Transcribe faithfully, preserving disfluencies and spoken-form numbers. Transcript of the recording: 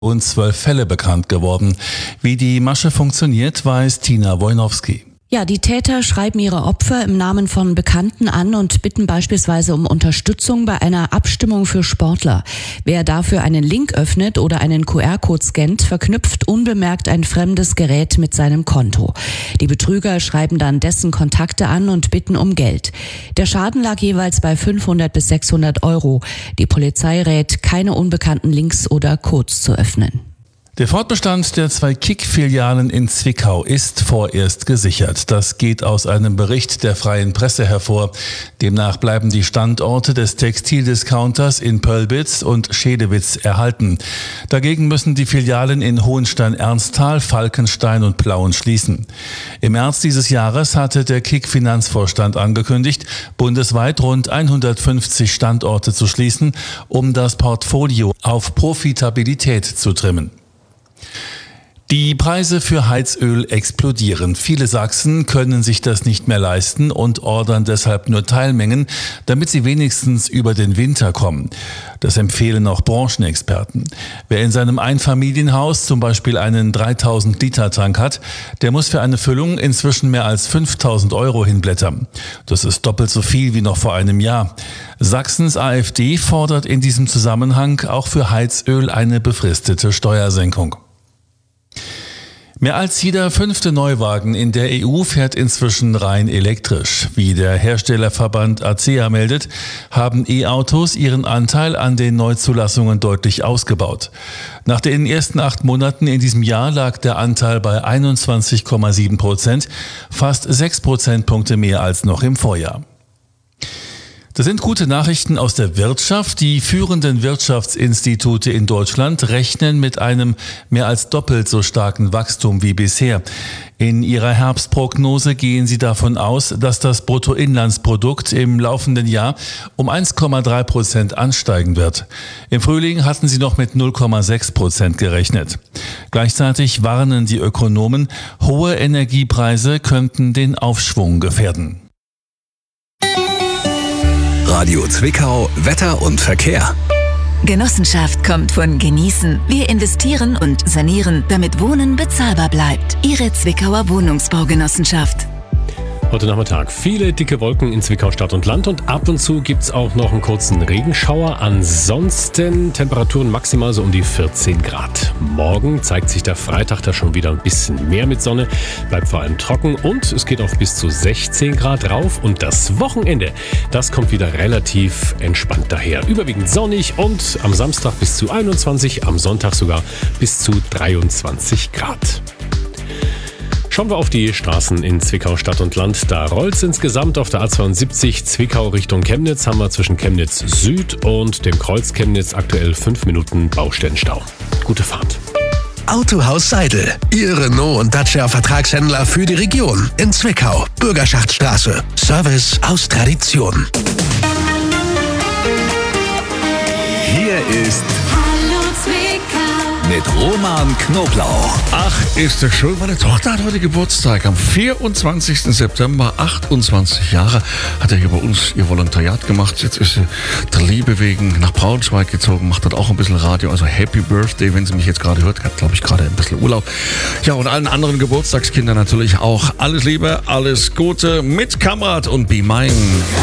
und zwölf Fälle bekannt geworden. Wie die Masche funktioniert, weiß Tina Wojnowski. Ja, die Täter schreiben ihre Opfer im Namen von Bekannten an und bitten beispielsweise um Unterstützung bei einer Abstimmung für Sportler. Wer dafür einen Link öffnet oder einen Q R-Code scannt, verknüpft unbemerkt ein fremdes Gerät mit seinem Konto. Die Betrüger schreiben dann dessen Kontakte an und bitten um Geld. Der Schaden lag jeweils bei fünfhundert bis sechshundert Euro. Die Polizei rät, keine unbekannten Links oder Codes zu öffnen. Der Fortbestand der zwei Kick-Filialen in Zwickau ist vorerst gesichert. Das geht aus einem Bericht der Freien Presse hervor. Demnach bleiben die Standorte des Textildiscounters in Pölbitz und Schedewitz erhalten. Dagegen müssen die Filialen in Hohenstein-Ernsthal, Falkenstein und Plauen schließen. Im März dieses Jahres hatte der Kick-Finanzvorstand angekündigt, bundesweit rund hundertfünfzig Standorte zu schließen, um das Portfolio auf Profitabilität zu trimmen. Die Preise für Heizöl explodieren. Viele Sachsen können sich das nicht mehr leisten und ordern deshalb nur Teilmengen, damit sie wenigstens über den Winter kommen. Das empfehlen auch Branchenexperten. Wer in seinem Einfamilienhaus zum Beispiel einen dreitausend Liter Tank hat, der muss für eine Füllung inzwischen mehr als fünftausend Euro hinblättern. Das ist doppelt so viel wie noch vor einem Jahr. Sachsens AfD fordert in diesem Zusammenhang auch für Heizöl eine befristete Steuersenkung. Mehr als jeder fünfte Neuwagen in der E U fährt inzwischen rein elektrisch. Wie der Herstellerverband A C E A meldet, haben E-Autos ihren Anteil an den Neuzulassungen deutlich ausgebaut. Nach den ersten acht Monaten in diesem Jahr lag der Anteil bei einundzwanzig Komma sieben Prozent, fast sechs Prozentpunkte mehr als noch im Vorjahr. Das sind gute Nachrichten aus der Wirtschaft. Die führenden Wirtschaftsinstitute in Deutschland rechnen mit einem mehr als doppelt so starken Wachstum wie bisher. In ihrer Herbstprognose gehen sie davon aus, dass das Bruttoinlandsprodukt im laufenden Jahr um eins Komma drei Prozent ansteigen wird. Im Frühling hatten sie noch mit null Komma sechs Prozent gerechnet. Gleichzeitig warnen die Ökonomen, hohe Energiepreise könnten den Aufschwung gefährden. Radio Zwickau, Wetter und Verkehr. Genossenschaft kommt von Genießen. Wir investieren und sanieren, damit Wohnen bezahlbar bleibt. Ihre Zwickauer Wohnungsbaugenossenschaft. Heute Nachmittag viele dicke Wolken in Zwickau Stadt und Land und ab und zu gibt's auch noch einen kurzen Regenschauer. Ansonsten Temperaturen maximal so um die vierzehn Grad. Morgen zeigt sich der Freitag da schon wieder ein bisschen mehr mit Sonne, bleibt vor allem trocken und es geht auf bis zu sechzehn Grad rauf. Und das Wochenende, das kommt wieder relativ entspannt daher. Überwiegend sonnig und am Samstag bis zu einundzwanzig, am Sonntag sogar bis zu dreiundzwanzig Grad. Schauen wir auf die Straßen in Zwickau Stadt und Land. Da rollt es insgesamt auf der A zweiundsiebzig Zwickau Richtung Chemnitz. Haben wir zwischen Chemnitz Süd und dem Kreuz Chemnitz aktuell fünf Minuten Baustellenstau. Gute Fahrt. Autohaus Seidel, Ihr Renault und Dacia Vertragshändler für die Region. In Zwickau, Bürgerschaftsstraße. Service aus Tradition. Hier ist mit Roman Knoblauch. Ach, ist das schön. Meine Tochter hat heute Geburtstag. Am vierundzwanzigsten September, achtundzwanzig Jahre, hat er hier bei uns ihr Volontariat gemacht. Jetzt ist sie der Liebe wegen nach Braunschweig gezogen, macht dort auch ein bisschen Radio. Also Happy Birthday, wenn sie mich jetzt gerade hört. Hat, glaube ich, gerade ein bisschen Urlaub. Ja, und allen anderen Geburtstagskindern natürlich auch alles Liebe, alles Gute mit Kamerad und Be Mine.